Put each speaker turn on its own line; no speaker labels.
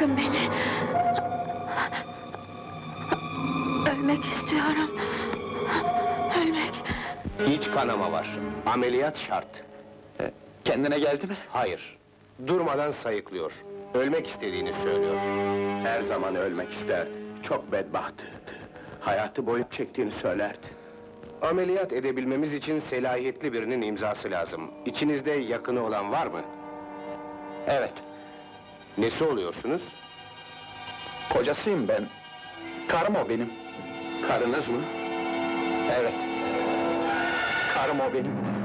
Bırakın beni! Ölmek istiyorum! Ölmek!
İç kanama var. Ameliyat şart.
Kendine geldi mi?
Hayır. Durmadan sayıklıyor. Ölmek istediğini söylüyor.
Her zaman ölmek isterdi. Çok bedbahttı. Hayatı boyu çektiğini söylerdi.
Ameliyat edebilmemiz için selahiyetli birinin imzası lazım. İçinizde yakını olan var mı?
Evet,
Nesi oluyorsunuz?
kocasıyım ben. Karım o benim.
Karınız mı?
Evet. Karım o benim.